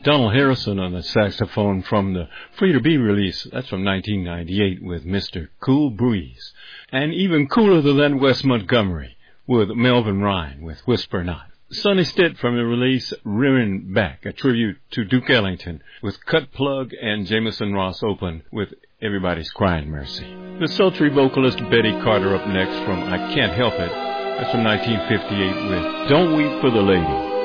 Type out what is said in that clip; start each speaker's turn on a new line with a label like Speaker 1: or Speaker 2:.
Speaker 1: Donald Harrison on the saxophone from the Free to Be release. That's from 1998 with Mr. Cool Breeze. And even cooler than that, Wes Montgomery with Melvin Ryan with Whisper Not. Sonny Stitt from the release Rearing Back, a tribute to Duke Ellington with Cut Plug, and Jameson Ross opened with Everybody's Crying Mercy. The sultry vocalist Betty Carter up next from I Can't Help It. That's from 1958 with Don't Weep for the Lady.